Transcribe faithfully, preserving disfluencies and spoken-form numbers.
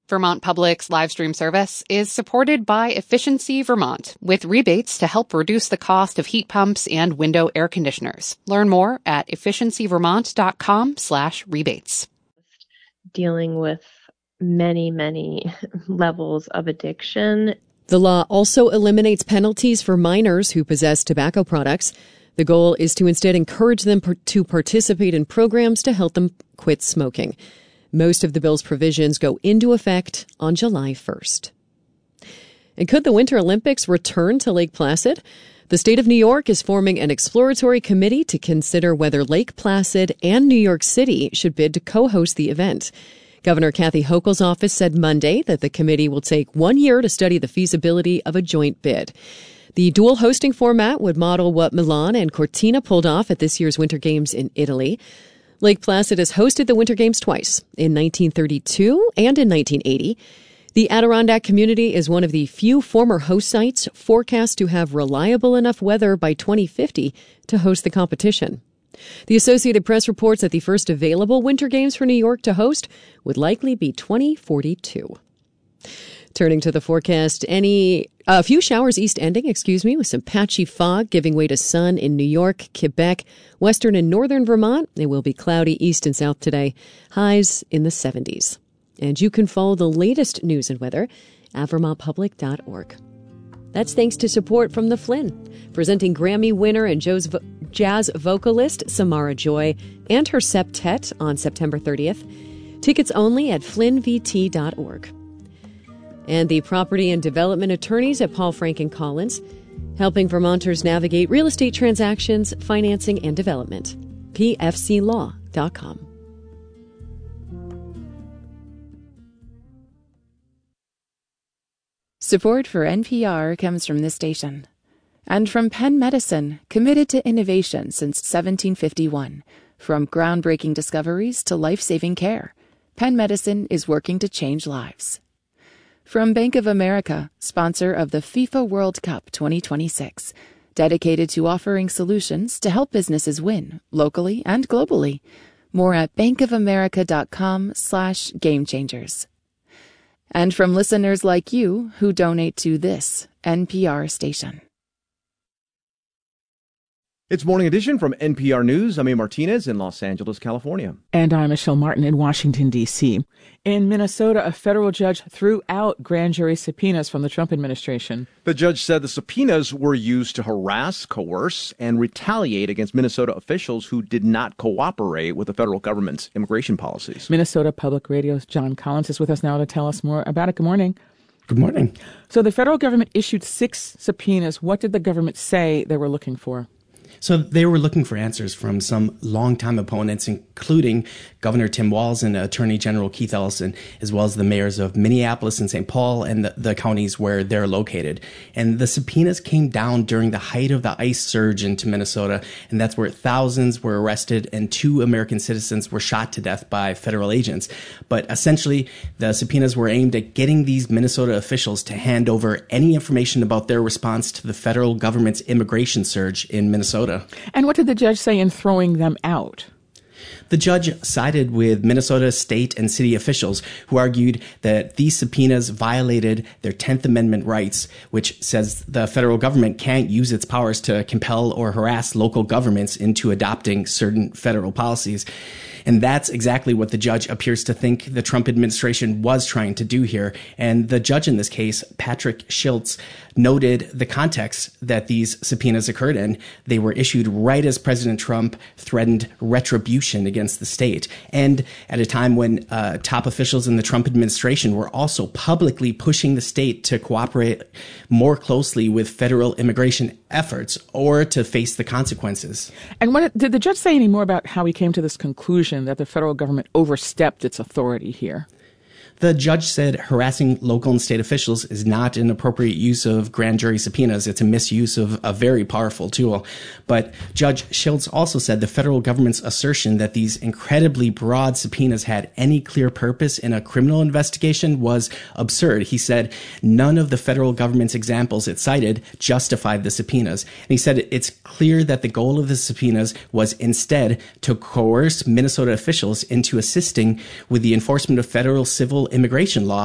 Vermont Public's live stream service is supported by Efficiency Vermont, with rebates to help reduce the cost of heat pumps and window air conditioners. Learn more at efficiencyvermont.com slash rebates. Dealing with many, many levels of addiction. The law also eliminates penalties for minors who possess tobacco products. The goal is to instead encourage them per- to participate in programs to help them quit smoking. Most of the bill's provisions go into effect on July first. And could the Winter Olympics return to Lake Placid? The state of New York is forming an exploratory committee to consider whether Lake Placid and New York City should bid to co-host the event. Governor Kathy Hochul's office said Monday that the committee will take one year to study the feasibility of a joint bid. The dual hosting format would model what Milan and Cortina pulled off at this year's Winter Games in Italy. Lake Placid has hosted the Winter Games twice, in nineteen thirty-two and in nineteen eighty. The Adirondack community is one of the few former host sites forecast to have reliable enough weather by twenty fifty to host the competition. The Associated Press reports that the first available Winter Games for New York to host would likely be twenty forty-two. Turning to the forecast, any a few showers east ending, excuse me, with some patchy fog giving way to sun in New York, Quebec, western and northern Vermont. It will be cloudy east and south today. Highs in the seventies. And you can follow the latest news and weather at vermont public dot org. That's thanks to support from The Flynn, presenting Grammy winner and vo- jazz vocalist Samara Joy and her septet on September thirtieth. Tickets only at flynn v t dot org. And the property and development attorneys at Paul Frank and Collins, helping Vermonters navigate real estate transactions, financing, and development. p f c law dot com. Support for N P R comes from this station. And from Penn Medicine, committed to innovation since seventeen fifty-one. From groundbreaking discoveries to life-saving care, Penn Medicine is working to change lives. From Bank of America, sponsor of the FIFA World Cup twenty twenty-six, dedicated to offering solutions to help businesses win, locally and globally. More at bankofamerica.com slash game changers. And from listeners like you who donate to this N P R station. It's Morning Edition from N P R News. I'm A. Martinez in Los Angeles, California. And I'm Michelle Martin in Washington, D C. In Minnesota, a federal judge threw out grand jury subpoenas from the Trump administration. The judge said the subpoenas were used to harass, coerce, and retaliate against Minnesota officials who did not cooperate with the federal government's immigration policies. Minnesota Public Radio's John Collins is with us now to tell us more about it. Good morning. Good morning. So the federal government issued six subpoenas. What did the government say they were looking for? So they were looking for answers from some longtime opponents, including Governor Tim Walz and Attorney General Keith Ellison, as well as the mayors of Minneapolis and Saint Paul and the, the counties where they're located. And the subpoenas came down during the height of the ICE surge into Minnesota, and that's where thousands were arrested and two American citizens were shot to death by federal agents. But essentially, the subpoenas were aimed at getting these Minnesota officials to hand over any information about their response to the federal government's immigration surge in Minnesota. And what did the judge say in throwing them out? The judge sided with Minnesota state and city officials who argued that these subpoenas violated their tenth Amendment rights, which says the federal government can't use its powers to compel or harass local governments into adopting certain federal policies. And that's exactly what the judge appears to think the Trump administration was trying to do here. And the judge in this case, Patrick Schiltz, noted the context that these subpoenas occurred in. They were issued right as President Trump threatened retribution against the state, and at a time when uh, top officials in the Trump administration were also publicly pushing the state to cooperate more closely with federal immigration efforts or to face the consequences. And what did the judge say any more about how he came to this conclusion that the federal government overstepped its authority here? The judge said harassing local and state officials is not an appropriate use of grand jury subpoenas. It's a misuse of a very powerful tool. But Judge Schiltz also said the federal government's assertion that these incredibly broad subpoenas had any clear purpose in a criminal investigation was absurd. He said none of the federal government's examples it cited justified the subpoenas. And he said it's clear that the goal of the subpoenas was instead to coerce Minnesota officials into assisting with the enforcement of federal civil immigration law